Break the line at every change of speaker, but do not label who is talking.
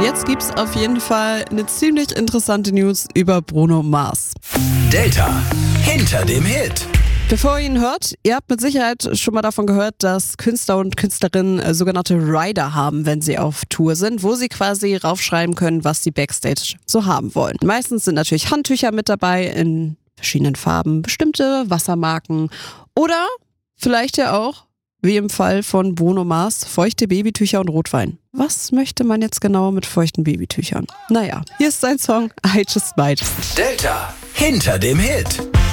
Jetzt gibt's auf jeden Fall eine ziemlich interessante News über Bruno Mars.
Delta hinter dem Hit.
Bevor ihr ihn hört, ihr habt mit Sicherheit schon mal davon gehört, dass Künstler und Künstlerinnen sogenannte Rider haben, wenn sie auf Tour sind, wo sie quasi raufschreiben können, was sie Backstage so haben wollen. Meistens sind natürlich Handtücher mit dabei in verschiedenen Farben, bestimmte Wassermarken oder vielleicht ja auch, wie im Fall von Bruno Mars, feuchte Babytücher und Rotwein. Was möchte man jetzt genau mit feuchten Babytüchern? Naja, hier ist sein Song I Just Might.
Delta hinter dem Hit.